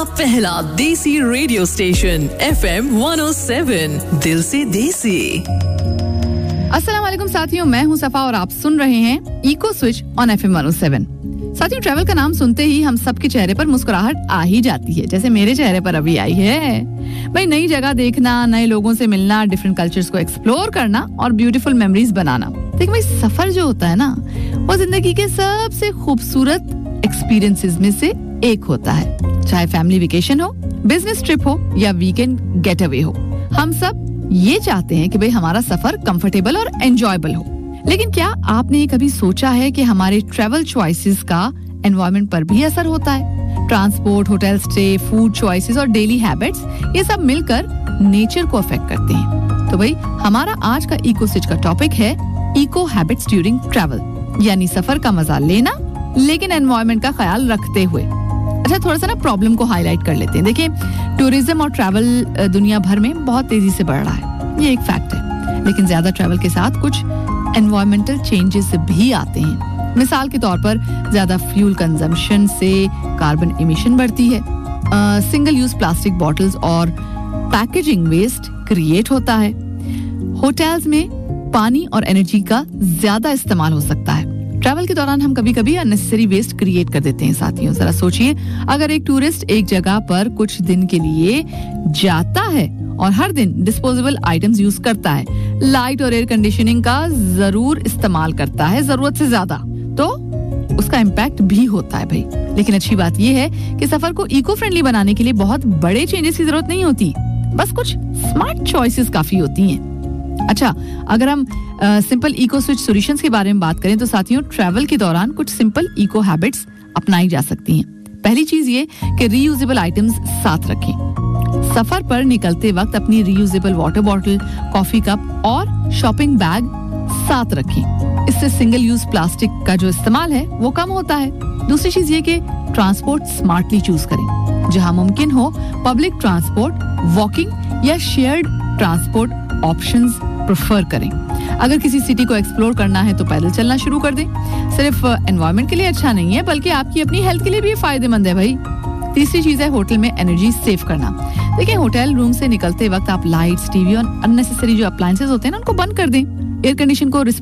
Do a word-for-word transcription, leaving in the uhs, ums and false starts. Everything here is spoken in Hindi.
पहला देसी radio station F M one O seven, दिल से देसी। अस्सलाम वालेकुम साथियों, मैं हूं सफा और आप सुन रहे हैं eco switch on F M one O seven. साथियों, ट्रैवल का नाम सुनते ही हम सबके चेहरे पर मुस्कुराहट आ ही जाती है, जैसे मेरे चेहरे पर अभी आई है। भाई, नई जगह देखना, नए लोगों से मिलना, डिफरेंट कल्चर्स को एक्सप्लोर करना और ब्यूटीफुल मेमोरीज बनाना। देखिए भाई, सफर जो होता है ना, वो जिंदगी के सबसे खूबसूरत एक्सपीरियंसेस में से एक होता है। चाहे फैमिली वेकेशन हो, बिजनेस ट्रिप हो या वीकेंड गेट अवे हो, हम सब ये चाहते हैं कि भाई हमारा सफर कंफर्टेबल और एंजॉयबल हो। लेकिन क्या आपने कभी सोचा है कि हमारे ट्रैवल चॉइसेस का एनवायरनमेंट पर भी असर होता है? Transport, hotel stay, food choices और डेली हैबिट्स, ये सब मिलकर नेचर को अफेक्ट करते हैं। तो भाई, हमारा आज का इको स्विच का टॉपिक है इको हैबिट्स ड्यूरिंग ट्रैवल, यानी सफर का मजा लेना लेकिन एनवायरनमेंट का ख्याल रखते हुए। अच्छा, थोड़ा सा ना प्रॉब्लम को हाईलाइट कर लेते हैं। देखिए, टूरिज्म और ट्रैवल दुनिया भर में बहुत तेजी से बढ़ रहा है, ये एक फैक्ट है। लेकिन ज्यादा ट्रैवल के साथ कुछ एनवायरमेंटल चेंजेस भी आते हैं। मिसाल के तौर पर ज्यादा फ्यूल कंजम्पशन से कार्बन इमिशन बढ़ती है, सिंगल यूज प्लास्टिक बॉटल्स और पैकेजिंग वेस्ट क्रिएट होता है। होटल्स में पानी और एनर्जी का ज्यादा इस्तेमाल हो सकता है। ट्रैवल के दौरान हम कभी कभी अननेसेसरी वेस्ट क्रिएट कर देते हैं। साथियों, जरा सोचिए, अगर एक टूरिस्ट एक जगह पर कुछ दिन के लिए जाता है और हर दिन डिस्पोजेबल आइटम्स यूज करता है, लाइट और एयर कंडीशनिंग का जरूर इस्तेमाल करता है जरूरत से ज्यादा, तो उसका इम्पैक्ट भी होता है भाई। लेकिन अच्छी बात यह है कि सफर को इको फ्रेंडली बनाने के लिए बहुत बड़े चेंजेस की जरूरत नहीं होती, बस कुछ स्मार्ट चॉइसेस काफी होती हैं। अच्छा, अगर हम सिंपल इको स्विच सॉल्यूशंस के बारे में बात करें तो साथियों, ट्रैवल के दौरान कुछ सिंपल इको हैबिट्स अपनाई जा सकती हैं। पहली चीज ये कि रीयूजेबल आइटम्स साथ रखें। सफर पर निकलते वक्त अपनी reusable water bottle, coffee cup और शॉपिंग बैग साथ रखें। इससे सिंगल यूज प्लास्टिक का जो इस्तेमाल है वो कम होता है। दूसरी चीज ये कि ट्रांसपोर्ट स्मार्टली चूज करें। जहां मुमकिन हो, पब्लिक ट्रांसपोर्ट, वॉकिंग या शेयर्ड ट्रांसपोर्ट ऑप्शंस प्रेफर करें। अगर किसी सिटी को एक्सप्लोर करना है तो पैदल चलना शुरू कर दें। सिर्फ एनवायरनमेंट के लिए अच्छा नहीं है, बल्कि आपकी अपनी हेल्थ के लिए भी फायदेमंद है भाई। तीसरी चीज है होटल में एनर्जी सेव करना। देखिए, होटल रूम से निकलते वक्त आप लाइट्स, टीवी और अननेसेसरी जो अप्लायंसेस होते हैं ना, उनको बंद कर दें। एयर कंडीशन को